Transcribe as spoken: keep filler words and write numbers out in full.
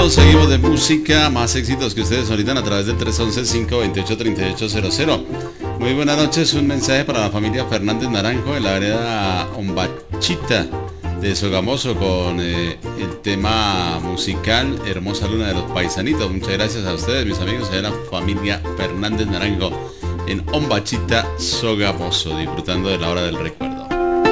seguimos, seguimos de música, más éxitos que ustedes solitan a través del tres once, cinco veintiocho, treinta y ocho cero cero. Muy buenas noches, un mensaje para la familia Fernández Naranjo de la vereda Ombachita de Sogamoso con eh, el tema musical Hermosa Luna de los Paisanitos. Muchas gracias a ustedes, mis amigos, de la familia Fernández Naranjo en Ombachita, Sogamoso, disfrutando de la hora del recuerdo.